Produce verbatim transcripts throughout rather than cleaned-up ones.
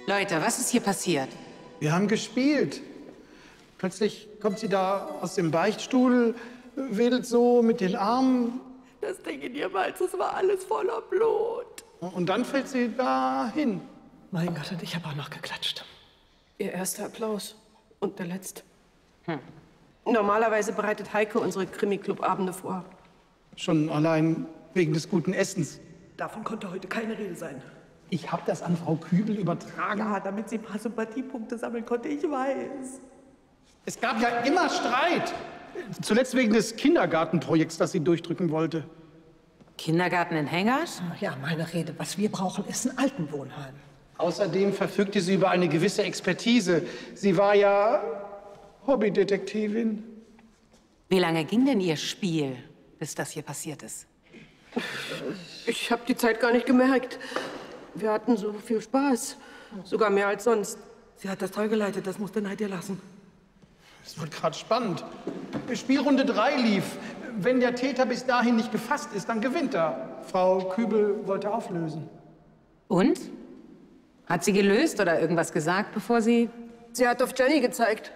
Leute, was ist hier passiert? Wir haben gespielt. Plötzlich kommt sie da aus dem Beichtstuhl, wedelt so mit den Armen. Das Ding in ihrem Hals, das war alles voller Blut. Und dann fällt sie da hin. Mein Gott, und ich habe auch noch geklatscht. Ihr erster Applaus und der letzte. Hm. Normalerweise bereitet Heike unsere Krimi-Club-Abende vor. Schon allein wegen des guten Essens. Davon konnte heute keine Rede sein. Ich habe das an Frau Kübel übertragen. Ja, damit sie ein paar Sympathiepunkte sammeln konnte, ich weiß. Es gab ja immer Streit. Zuletzt wegen des Kindergartenprojekts, das sie durchdrücken wollte. Kindergarten in Hengers? Ja, meine Rede. Was wir brauchen, ist ein Altenwohnheim. Außerdem verfügte sie über eine gewisse Expertise. Sie war ja Hobbydetektivin. Wie lange ging denn Ihr Spiel, bis das hier passiert ist? Ich habe die Zeit gar nicht gemerkt. Wir hatten so viel Spaß. Sogar mehr als sonst. Sie hat das toll geleitet, das musste Neid ihr lassen. Es wird gerade spannend. Spielrunde drei lief. Wenn der Täter bis dahin nicht gefasst ist, dann gewinnt er. Frau Kübel wollte auflösen. Und? Hat sie gelöst oder irgendwas gesagt, bevor sie... Sie hat auf Jenny gezeigt.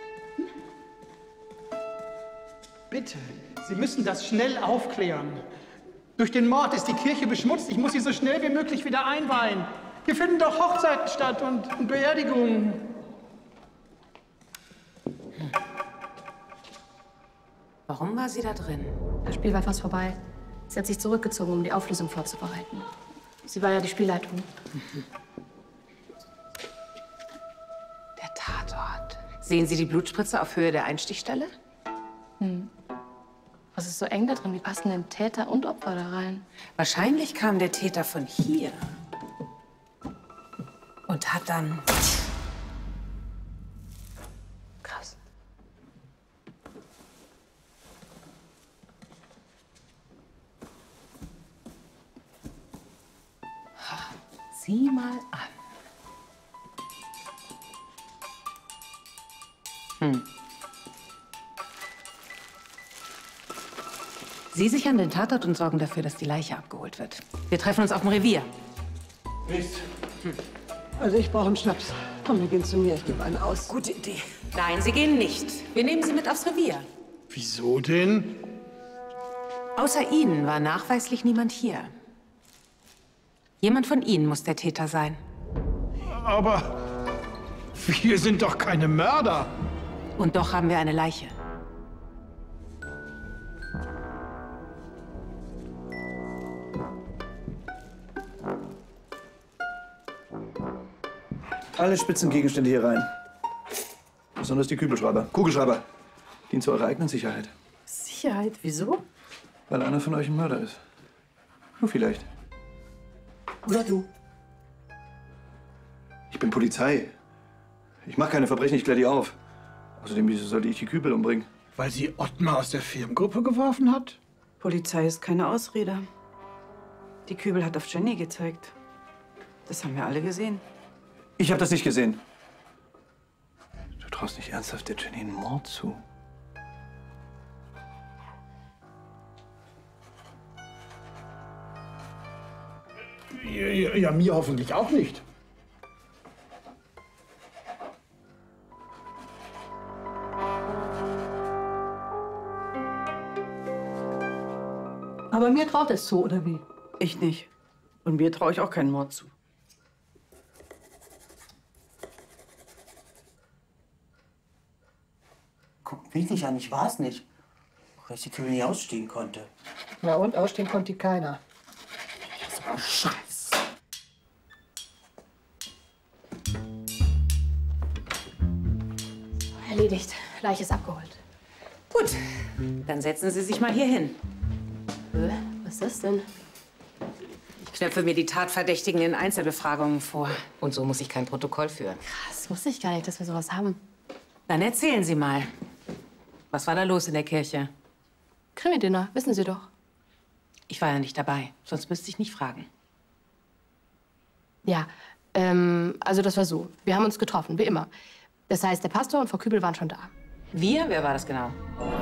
Bitte, Sie müssen das schnell aufklären. Durch den Mord ist die Kirche beschmutzt. Ich muss sie so schnell wie möglich wieder einweihen. Hier finden doch Hochzeiten statt und, und Beerdigungen. Warum war sie da drin? Das Spiel war fast vorbei. Sie hat sich zurückgezogen, um die Auflösung vorzubereiten. Sie war ja die Spielleitung. Mhm. Der Tatort. Sehen Sie die Blutspritze auf Höhe der Einstichstelle? Hm. Was ist so eng da drin? Wie passen denn Täter und Opfer da rein? Wahrscheinlich kam der Täter von hier. Und hat dann... Krass. Sieh mal an. Hm. Sie sichern den Tatort und sorgen dafür, dass die Leiche abgeholt wird. Wir treffen uns auf dem Revier. Mist. Hm. Also ich brauche einen Schnaps. Komm, wir gehen zu mir, ich gebe einen aus. Gute Idee. Nein, Sie gehen nicht. Wir nehmen Sie mit aufs Revier. Wieso denn? Außer Ihnen war nachweislich niemand hier. Jemand von Ihnen muss der Täter sein. Aber wir sind doch keine Mörder. Und doch haben wir eine Leiche. Alle Spitzengegenstände hier rein. Besonders die Kübelschreiber. Kugelschreiber. Dienen zu eurer eigenen Sicherheit. Sicherheit? Wieso? Weil einer von euch ein Mörder ist. Nur vielleicht. Oder du? Ich bin Polizei. Ich mache keine Verbrechen, ich kläre die auf. Außerdem, wieso sollte ich die Kübel umbringen? Weil sie Ottmar aus der Firmengruppe geworfen hat? Polizei ist keine Ausrede. Die Kübel hat auf Jenny gezeigt. Das haben wir alle gesehen. Ich habe das nicht gesehen. Du traust nicht ernsthaft der Jenny einen Mord zu? Ja, ja, ja, mir hoffentlich auch nicht. Aber mir traut es zu, oder wie? Ich nicht. Und mir traue ich auch keinen Mord zu. Guckt mich nicht an, ich war es nicht. Dass die Kübel nicht ausstehen konnte. Na und, ausstehen konnte die keiner. So Scheiß. Erledigt. Leiche ist abgeholt. Gut, dann setzen Sie sich mal hier hin. Äh, was ist das denn? Ich knöpfe mir die Tatverdächtigen in Einzelbefragungen vor. Und so muss ich kein Protokoll führen. Krass, wusste ich gar nicht, dass wir sowas haben. Dann erzählen Sie mal. Was war da los in der Kirche? Krimi-Dinner, wissen Sie doch. Ich war ja nicht dabei, sonst müsste ich nicht fragen. Ja, ähm, also das war so. Wir haben uns getroffen, wie immer. Das heißt, der Pastor und Frau Kübel waren schon da. Wir? Wer war das genau?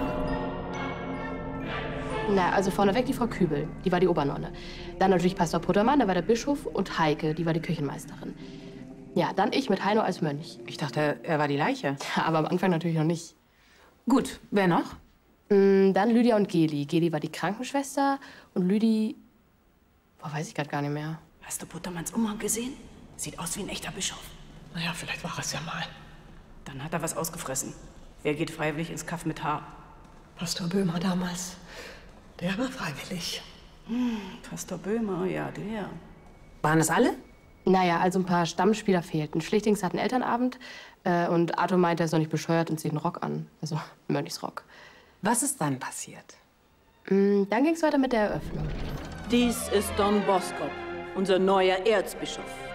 Na, also vorneweg die Frau Kübel, die war die Obernonne. Dann natürlich Pastor Puttermann, der war der Bischof, und Heike, die war die Küchenmeisterin. Ja, dann ich mit Heino als Mönch. Ich dachte, er war die Leiche. Ja, aber am Anfang natürlich noch nicht. Gut, wer noch? Mm, dann Lydia und Geli. Geli war die Krankenschwester und Lüdi... Boah, weiß ich gerade gar nicht mehr. Hast du Buttermanns Umhang gesehen? Sieht aus wie ein echter Bischof. Naja, vielleicht war es ja mal. Dann hat er was ausgefressen. Wer geht freiwillig ins Kaff mit Haar? Pastor Böhmer damals. Der war freiwillig. Hm, Pastor Böhmer, ja, der. Waren es alle? Naja, also ein paar Stammspieler fehlten. Schlichtings hatten Elternabend äh, und Arthur meinte, er ist doch nicht bescheuert und zieht einen Rock an. Also einen Mönchsrock. Was ist dann passiert? Mm, dann ging es weiter mit der Eröffnung. Dies ist Don Bosco, unser neuer Erzbischof.